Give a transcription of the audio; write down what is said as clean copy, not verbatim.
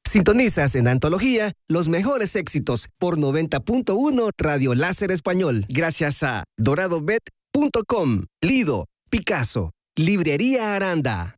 Sintonizas en Antología los mejores éxitos por 90.1 Radio Láser Español. Gracias a doradobet.com, Lido, Picasso, Librería Aranda.